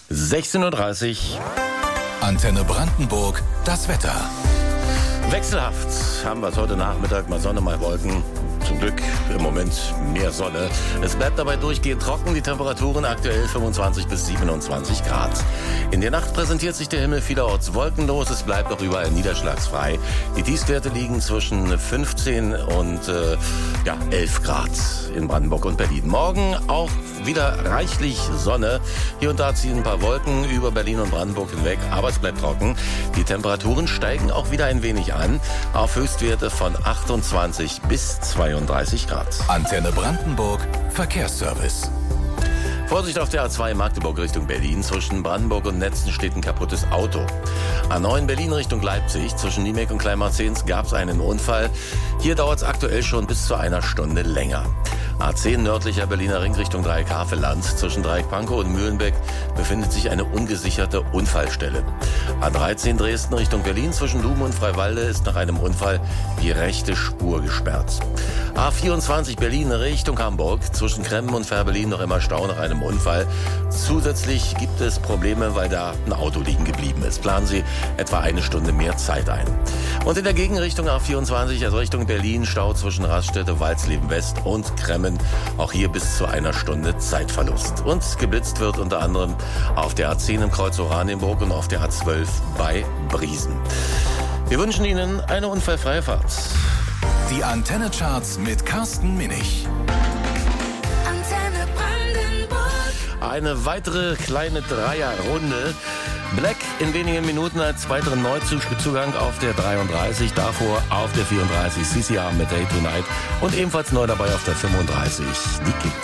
16:30 Uhr. Antenne Brandenburg, das Wetter. Wechselhaft haben wir es heute Nachmittag, mal Sonne, mal Wolken. Zum Glück im Moment mehr Sonne. Es bleibt dabei durchgehend trocken, die Temperaturen aktuell 25 bis 27 Grad. In der Nacht präsentiert sich der Himmel vielerorts wolkenlos, es bleibt auch überall niederschlagsfrei. Die Tiefstwerte liegen zwischen 15 und 11 Grad in Brandenburg und Berlin. Morgen auch wieder reichlich Sonne. Hier und da ziehen ein paar Wolken über Berlin und Brandenburg hinweg, aber es bleibt trocken. Die Temperaturen steigen auch wieder ein wenig an, auf Höchstwerte von 28 bis 32 Grad. Antenne Brandenburg, Verkehrsservice. Vorsicht auf der A2 Magdeburg Richtung Berlin. Zwischen Brandenburg und Netzen steht ein kaputtes Auto. A9 Berlin Richtung Leipzig. Zwischen Niemek und Kleinmarzens gab es einen Unfall. Hier dauert es aktuell schon bis zu einer Stunde länger. A10 nördlicher Berliner Ring Richtung Dreieck Havelland. Zwischen Dreieck Pankow und Mühlenbeck befindet sich eine ungesicherte Unfallstelle. A13 Dresden Richtung Berlin. Zwischen Luben und Freiwalde ist nach einem Unfall die rechte Spur gesperrt. A24 Berlin Richtung Hamburg. Zwischen Kremmen und Fährberlin noch immer Stau nach einem Unfall. Zusätzlich gibt es Probleme, weil da ein Auto liegen geblieben ist. Planen Sie etwa eine Stunde mehr Zeit ein. Und in der Gegenrichtung A24, also Richtung Berlin, Stau zwischen Raststätte, Walsleben West und Kremmen. Auch hier bis zu einer Stunde Zeitverlust. Und geblitzt wird unter anderem auf der A10 im Kreuz Oranienburg und auf der A12 bei Briesen. Wir wünschen Ihnen eine unfallfreie Fahrt. Die Antenne-Charts mit Carsten Minich. Antenne Brandenburg. Eine weitere kleine Dreierrunde. Black in wenigen Minuten als weiteren Neuzugang auf der 33, davor auf der 34 CCR mit Day to Night und ebenfalls neu dabei auf der 35 die Kings.